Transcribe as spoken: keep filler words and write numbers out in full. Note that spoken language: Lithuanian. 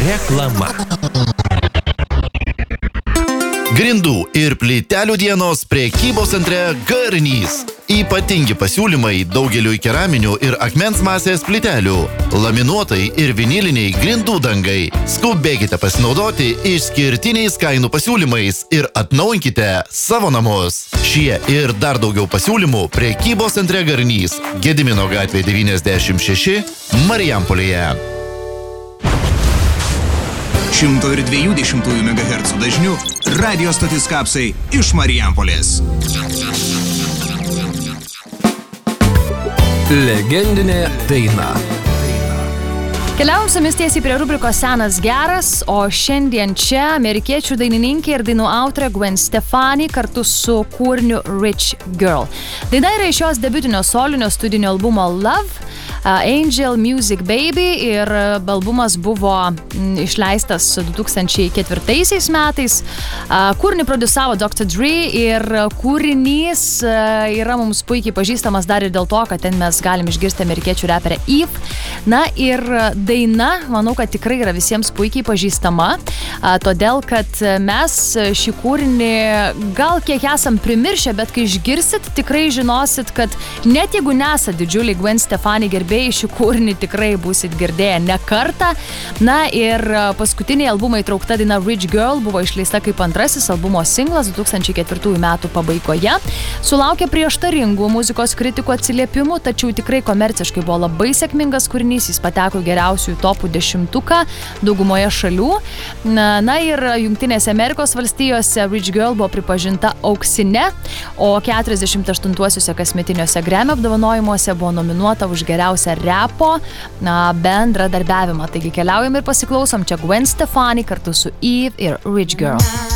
Reklama. Grindų ir plytelių dienos prekybos centre Garnys. Ypatingi pasiūlymai daugeliui keraminių ir akmens masės plytelių, laminuotai ir viniliniai grindų dangai. Skubėkite pasinaudoti išskirtiniais kainų pasiūlymais ir atnaujinkite savo namus. Šie ir dar daugiau pasiūlymų prekybos centre Garnys, Gedimino gatvė devyniasdešimt šeši, Marijampolėje. šimto dviejų dešimtųjų megahercų dažnių radio stotis Kapsai iš Marijampolės. Legendinė daina. Keliaujam su jumis tiesiai prie rubrikos Senas geras, o šiandien čia amerikiečių dainininkė ir dainų autorė Gwen Stefani kartu su kūriniu Rich Girl. Daina yra iš jos debiutinio solinio studinio albumo Love, Angel Music Baby, ir albumas buvo išleistas du tūkstančiai ketvirtaisiais metais. Kūrinį produsavo doktor Dre ir kūrinys yra mums puikiai pažįstamas dar ir dėl to, kad ten mes galim išgirsti amerikiečių reperę Eve. Na ir daina, manau, kad tikrai yra visiems puikiai pažįstama, todėl kad mes šį kūrinį gal kiek esam primiršę, bet kai išgirsit, tikrai žinosit, kad net jeigu nesat didžiuliai Gwen Stefani gerbėjai, šį kūrinį tikrai būsit girdėję ne kartą. Na ir paskutiniai albumai įtraukta daina Rich Girl buvo išleista kaip antrasis albumo singlas du tūkstančiai ketvirtųjų metų pabaigoje. Sulaukė prieštaringų muzikos kritikų atsiliepimų, tačiau tikrai komerciškai buvo labai sėkmingas kūrinys, jis pateko į geriausiųjų topų dešimtuką daugumoje šalių. Na, na ir Jungtinėse Amerikos valstijose Rich Girl buvo pripažinta auksine, o keturiasdešimt aštuntuosiuose kasmetiniuose Grammy apdovanojimuose buvo nominuota už geriausią repo na, bendradarbiavimą. Taigi keliaujam ir pasiklausom čia Gwen Stefani kartu su Eve ir Rich Girl.